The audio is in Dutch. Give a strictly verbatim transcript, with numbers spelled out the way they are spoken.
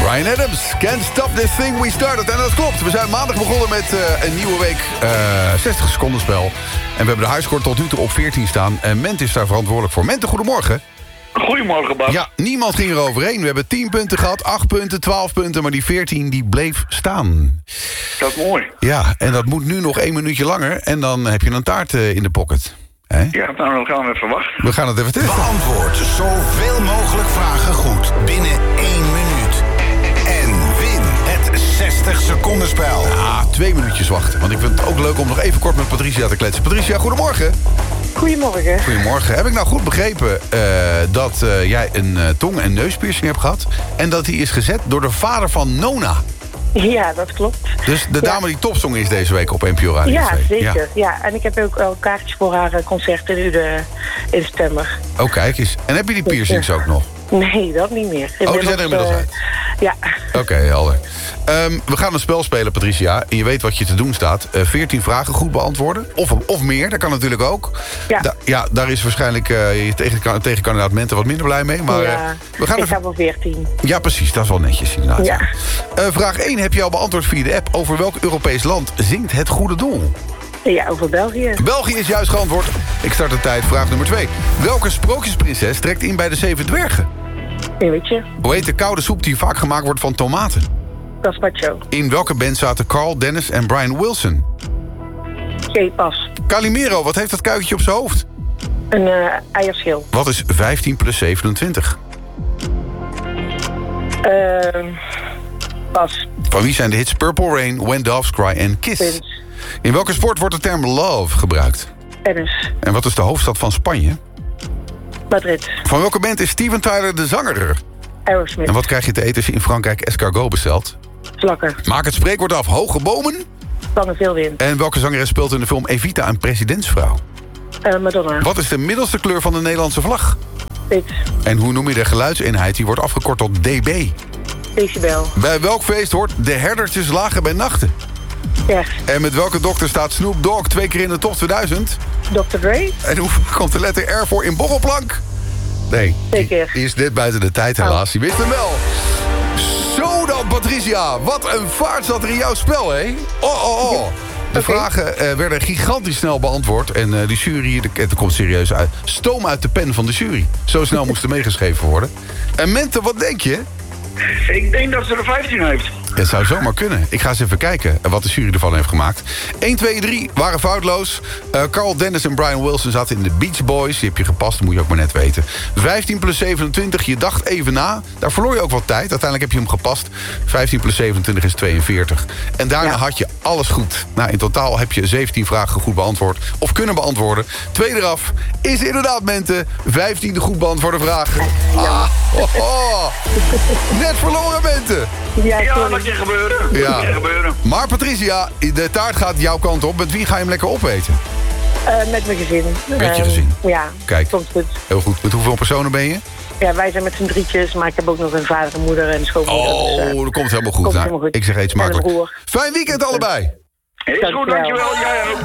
Bryan Adams, Can't Stop This Thing We Started. En dat klopt, we zijn maandag begonnen met uh, een nieuwe week uh, zestig seconden spel. En we hebben de highscore tot nu toe op veertien staan. En Ment is daar verantwoordelijk voor. Mente, goedemorgen. Goedemorgen, Bas. Ja, niemand ging er overheen. We hebben tien punten gehad, acht punten, twaalf punten... maar die veertien die bleef staan. Dat is mooi. Ja, en dat moet nu nog één minuutje langer... en dan heb je een taart uh, in de pocket. He? Ja, nou, dan gaan we even wachten. We gaan het even testen. Beantwoord zoveel mogelijk vragen goed binnen één minuut. En win het zestig seconden spel. Ah, twee minuutjes wachten. Want ik vind het ook leuk om nog even kort met Patricia te kletsen. Patricia, goedemorgen. Goedemorgen. Goedemorgen. Heb ik nou goed begrepen uh, dat uh, jij een uh, tong- en neuspiercing hebt gehad... en dat die is gezet door de vader van Nona? Ja, dat klopt. Dus de dame ja. die topzong is deze week op N P O Radio Ja, twee. zeker. Ja. ja, en ik heb ook al kaartjes voor haar concert in, de, in september. Oh, kijk eens. En heb je die piercings ook nog? Nee, dat niet meer. Oh, die zijn er inmiddels uh, uit? Ja. Oké, okay, helder. Um, we gaan een spel spelen, Patricia. En je weet wat je te doen staat. Uh, veertien vragen goed beantwoorden. Of, of meer, dat kan natuurlijk ook. Ja, da ja daar is waarschijnlijk uh, je tegen, tegenkandidaat Mente wat minder blij mee. Maar, ja, uh, we gaan ik even... ga voor veertien. Ja, precies. Dat is wel netjes inderdaad. Ja. Uh, vraag één heb je al beantwoord via de app. Over welk Europees land zingt het goede doel? Ja, over België. België is juist geantwoord. Ik start de tijd. Vraag nummer twee. Welke sprookjesprinses trekt in bij de Zeven Dwergen? Nee, weet je. Hoe heet de koude soep die vaak gemaakt wordt van tomaten? Gazpacho. In welke band zaten Carl Dennis en Brian Wilson? Geen pas. Calimero, wat heeft dat kuikentje op zijn hoofd? Een uh, eierschil. Wat is vijftien plus zevenentwintig? Uh, pas. Van wie zijn de hits Purple Rain, When Doves Cry en Kiss? Pins. In welke sport wordt de term love gebruikt? Tennis. En wat is de hoofdstad van Spanje? Madrid. Van welke band is Steven Tyler de zanger? Aerosmith. En wat krijg je te eten als je in Frankrijk escargot bestelt? Vlakken. Maak het spreekwoord af, hoge bomen. Vangen veel wind. En welke zangeres speelt in de film Evita een presidentsvrouw? Uh, Madonna. Wat is de middelste kleur van de Nederlandse vlag? Wit. En hoe noem je de geluidseenheid die wordt afgekort tot D B? Decibel. Bij welk feest hoort de herdertjes lagen bij nachten? Ja. En met welke dokter staat Snoop Dogg twee keer in de top tweeduizend? dokter Dre. En hoe komt de letter R voor in borrelplank? Nee, Twee keer. die is net buiten de tijd helaas. Die wist hem wel. Zo dan, Patricia. Wat een vaart zat er in jouw spel, hè? Oh, oh, oh. De Okay. vragen uh, werden gigantisch snel beantwoord. En uh, die jury, het komt serieus uit. Stoom uit de pen van de jury. Zo snel moest er meegeschreven worden. En Mente, wat denk je? Ik denk dat ze er vijftien heeft. Het zou zomaar kunnen. Ik ga eens even kijken wat de jury ervan heeft gemaakt. één, twee, drie waren foutloos. Uh, Carl Dennis en Brian Wilson zaten in de Beach Boys. Die heb je gepast, dat moet je ook maar net weten. vijftien plus zevenentwintig, je dacht even na. Daar verloor je ook wat tijd. Uiteindelijk heb je hem gepast. vijftien plus zevenentwintig is tweeënveertig. En daarna ja. had je alles goed. Nou, in totaal heb je zeventien vragen goed beantwoord. Of kunnen beantwoorden. Twee eraf is inderdaad, Mente. vijftiende goed beantwoorde vraag. Ah, oh, oh. Net verloren, Mente. Ja, Ja, dat kan gebeuren. Ja. Dat kan gebeuren. Maar Patricia, de taart gaat jouw kant op. Met wie ga je hem lekker opeten? Uh, met mijn gezin. Met je Uh, gezin? Ja, Kijk, komt goed. heel goed. Met hoeveel personen ben je? Ja, wij zijn met z'n drietjes, maar ik heb ook nog een vader, een moeder en een schoonmoeder. Oh, dus, uh, dat komt helemaal goed. komt Nou, helemaal goed. ik zeg eet En een smakelijk. broer. Fijn weekend allebei. Is goed, dankjewel. Jij ook.